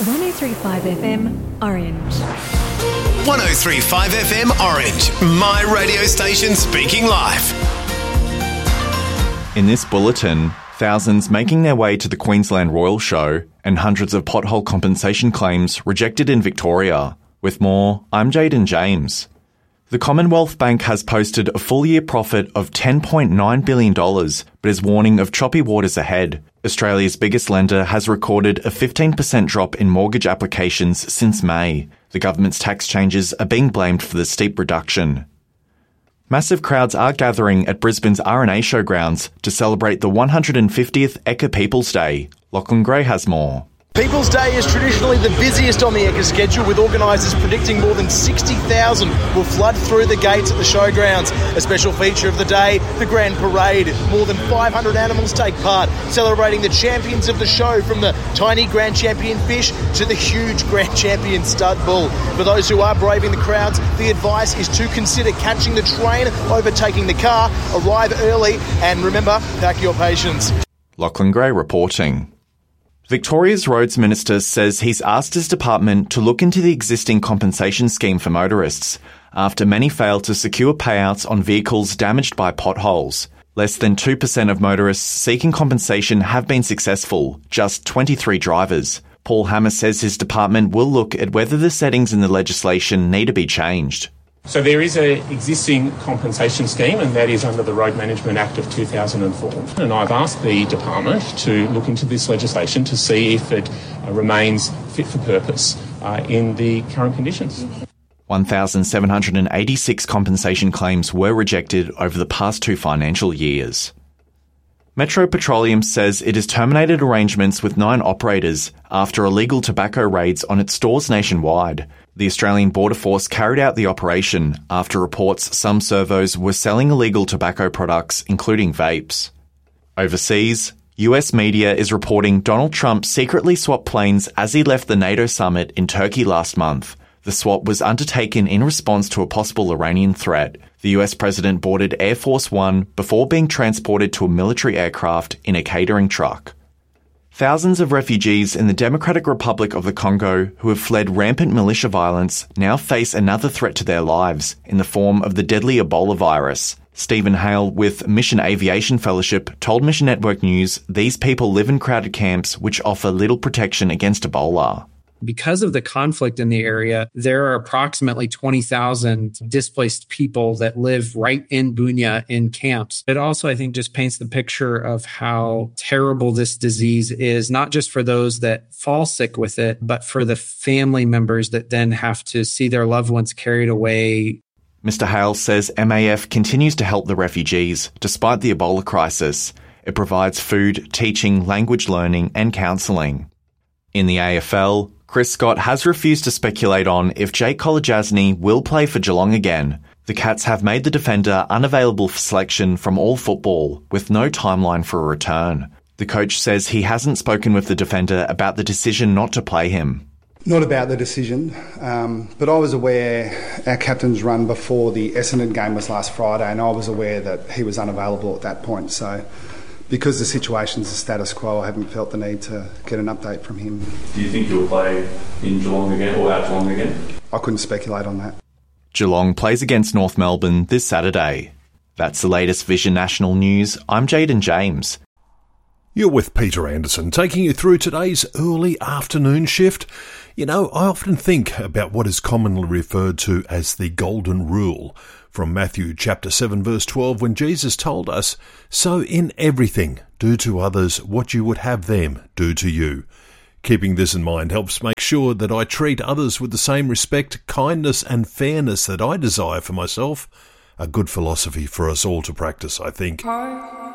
103.5 FM Orange. 103.5 FM Orange, my radio station speaking live. In this bulletin, thousands making their way to the Queensland Royal Show and hundreds of pothole compensation claims rejected in Victoria. With more, I'm Jaden James. The Commonwealth Bank has posted a full-year profit of $10.9 billion, but is warning of choppy waters ahead. Australia's biggest lender has recorded a 15% drop in mortgage applications since May. The government's tax changes are being blamed for the steep reduction. Massive crowds are gathering at Brisbane's RNA Showgrounds to celebrate the 150th Ekka People's Day. Lachlan Gray has more. People's Day is traditionally the busiest on the Ekka schedule, with organisers predicting more than 60,000 will flood through the gates at the showgrounds. A special feature of the day, the Grand Parade. More than 500 animals take part, celebrating the champions of the show, from the tiny Grand Champion fish to the huge Grand Champion stud bull. For those who are braving the crowds, the advice is to consider catching the train, overtaking the car, arrive early, and remember, pack your patience. Lachlan Gray reporting. Victoria's Roads Minister says he's asked his department to look into the existing compensation scheme for motorists after many failed to secure payouts on vehicles damaged by potholes. Less than 2% of motorists seeking compensation have been successful, just 23 drivers. Paul Hammer says his department will look at whether the settings in the legislation need to be changed. So there is an existing compensation scheme, and that is under the Road Management Act of 2004. And I've asked the department to look into this legislation to see if it remains fit for purpose in the current conditions. 1,786 compensation claims were rejected over the past 2 financial years. Metro Petroleum says it has terminated arrangements with 9 operators after illegal tobacco raids on its stores nationwide. The Australian Border Force carried out the operation after reports some servos were selling illegal tobacco products, including vapes. Overseas, US media is reporting Donald Trump secretly swapped planes as he left the NATO summit in Turkey last month. The swap was undertaken in response to a possible Iranian threat. The US president boarded Air Force One before being transported to a military aircraft in a catering truck. Thousands of refugees in the Democratic Republic of the Congo who have fled rampant militia violence now face another threat to their lives in the form of the deadly Ebola virus. Stephen Hale with Mission Aviation Fellowship told Mission Network News these people live in crowded camps which offer little protection against Ebola. Because of the conflict in the area, there are approximately 20,000 displaced people that live right in Bunia in camps. It also, I think, just paints the picture of how terrible this disease is, not just for those that fall sick with it, but for the family members that then have to see their loved ones carried away. Mr. Hale says MAF continues to help the refugees despite the Ebola crisis. It provides food, teaching, language learning and counselling. In the AFL, Chris Scott has refused to speculate on if Jake Kolodjasny will play for Geelong again. The Cats have made the defender unavailable for selection from all football, with no timeline for a return. The coach says he hasn't spoken with the defender about the decision not to play him. Not about the decision, but I was aware our captain's run before the Essendon game was last Friday, and I was aware that he was unavailable at that point. So because the situation's the status quo, I haven't felt the need to get an update from him. Do you think he'll play in Geelong again or out Geelong again? I couldn't speculate on that. Geelong plays against North Melbourne this Saturday. That's the latest Vision National News. I'm Jaden James. You're with Peter Anderson, taking you through today's early afternoon shift. You know, I often think about what is commonly referred to as the Golden Rule from Matthew chapter 7 verse 12, when Jesus told us, "So in everything, do to others what you would have them do to you." Keeping this in mind helps make sure that I treat others with the same respect, kindness and fairness that I desire for myself. A good philosophy for us all to practice, I think.